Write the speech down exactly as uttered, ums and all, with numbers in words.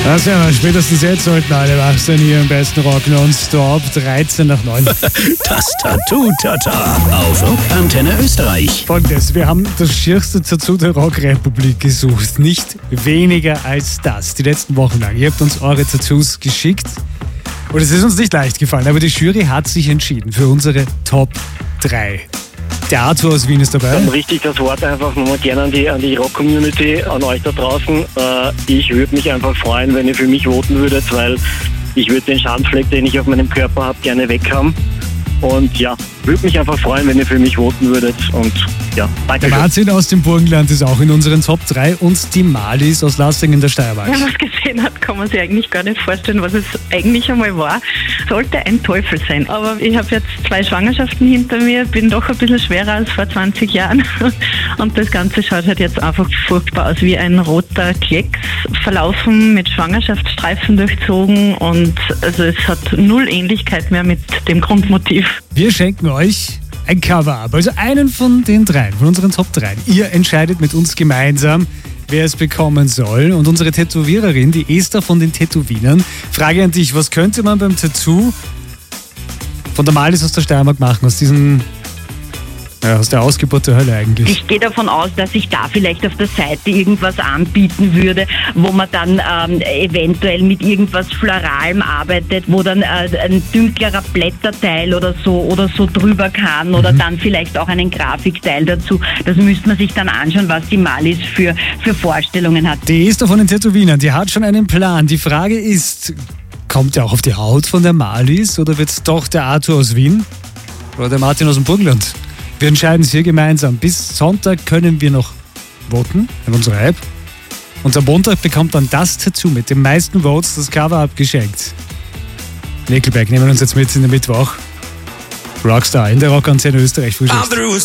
Das ja, spätestens jetzt sollten alle wach sein hier im besten Rock nonstop, dreizehn nach neun. Das Tattoo-Tata auf Rock-Antenne Österreich. Folgendes, wir haben das schierste Tattoo der Rockrepublik gesucht. Nicht weniger als das, die letzten Wochen lang. Ihr habt uns eure Tattoos geschickt und es ist uns nicht leicht gefallen, aber die Jury hat sich entschieden für unsere Top drei. Der Arthur aus Wien ist dabei. Dann richtig das Wort einfach nochmal gerne an die, an die Rock-Community, an euch da draußen. Äh, ich würde mich einfach freuen, wenn ihr für mich voten würdet, weil ich würde den Schandfleck, den ich auf meinem Körper habe, gerne weg haben. Und ja, würde mich einfach freuen, wenn ihr für mich voten würdet. Und ja, danke. Der Martin aus dem Burgenland ist auch in unseren Top drei und die Malis aus Lasting in der Steiermark. Wenn man es gesehen hat, kann man sich eigentlich gar nicht vorstellen, was es eigentlich einmal war. Sollte ein Teufel sein. Aber ich habe jetzt zwei Schwangerschaften hinter mir, bin doch ein bisschen schwerer als vor zwanzig Jahren. Und das Ganze schaut halt jetzt einfach furchtbar aus, wie ein roter Klecks verlaufen, mit Schwangerschaftsstreifen durchzogen. Und also es hat null Ähnlichkeit mehr mit dem Grundmotiv. Wir schenken euch ein Cover-Up, also einen von den dreien, von unseren Top drei. Ihr entscheidet mit uns gemeinsam, wer es bekommen soll. Und unsere Tätowiererin, die Esther von den Tätowinern, Frage an dich, was könnte man beim Tattoo von der Malis aus der Steiermark machen, aus diesem, ja, aus der Ausgeburt der Hölle eigentlich? Ich gehe davon aus, dass sich da vielleicht auf der Seite irgendwas anbieten würde, wo man dann ähm, eventuell mit irgendwas Floralem arbeitet, wo dann äh, ein dünklerer Blätterteil oder so oder so drüber kann oder mhm. dann vielleicht auch einen Grafikteil dazu. Das müsste man sich dann anschauen, was die Malis für, für Vorstellungen hat. Die Esther von den Tätowinern, die hat schon einen Plan. Die Frage ist, kommt der auch auf die Haut von der Malis oder wird es doch der Arthur aus Wien oder der Martin aus dem Burgenland? Wir entscheiden es hier gemeinsam. Bis Sonntag können wir noch voten in unserer App. Und am Montag bekommt dann das Tattoo mit den meisten Votes das Cover abgeschenkt. Nickelback nehmen uns jetzt mit in den Mittwoch. Rockstar in der Rock-Antenne Österreich. Frühstücks.